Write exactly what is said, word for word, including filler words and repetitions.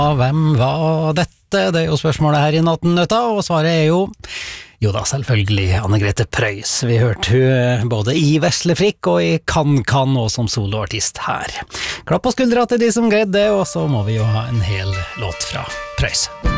Hvem var dette? Det er jo spørsmålet her i Nattnytt, og svaret er jo Jo da, selvfølgelig Anne-Grete Preus. Vi hørte hun både i Vesle Frikk og i Kan Kan og som soloartist her. Klapp på skuldra til de som greide det, og så må vi jo ha en hel låt fra Preus.